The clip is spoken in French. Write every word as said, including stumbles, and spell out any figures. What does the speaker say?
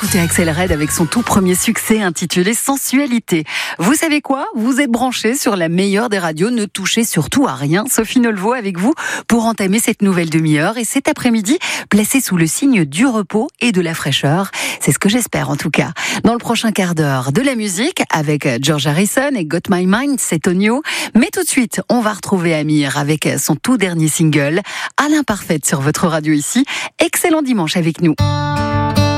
écoutez Axel Red avec son tout premier succès intitulé Sensualité. Vous savez quoi? Vous êtes branchés sur la meilleure des radios, ne touchez surtout à rien. Sophie Nolveau avec vous pour entamer cette nouvelle demi-heure et cet après-midi, placé sous le signe du repos et de la fraîcheur. C'est ce que j'espère en tout cas. Dans le prochain quart d'heure, de la musique avec George Harrison et Got My Mind, c'est Tonio. Mais tout de suite, on va retrouver Amir avec son tout dernier single, À l'imparfaite sur votre radio ici. Excellent dimanche avec nous.